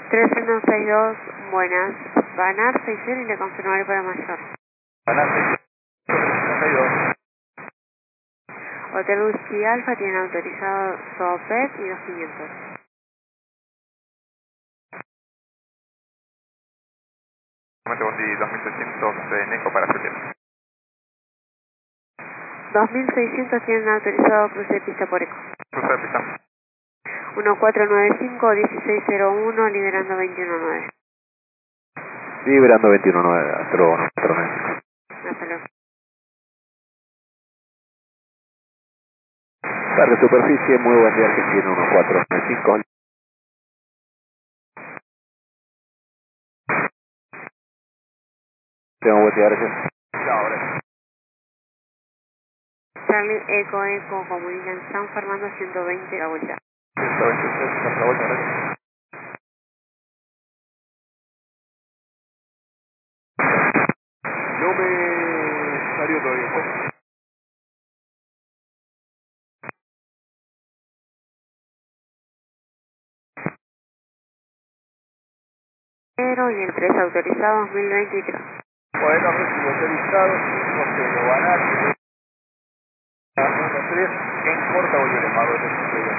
3162, buenas. Banar 60 y le confirmaré para mayor. Banar 362. Hotel Whisky Alfa tiene autorizado Soopet y 2500. Bondi 2600 Neco para 7. 2600 tienen autorizado cruce de pista por eco. Cruce de pista. 1495-1601, liberando 219. Liberando 219, hasta luego, no, perdón. Hasta luego. Parque superficie, muy buen día, Argentina 1495. Tengo buen día, gracias. Chao, gracias. Charlie Eco, comunican San Fernando 120, la vuelta. 126, hasta la vuelta, gracias. No me salió todavía, ¿sí? Pero y el 3 autorizado 2023. Bueno, recibo autorizado, 5-0, Banar, 1-3, en corta volveremos a ver.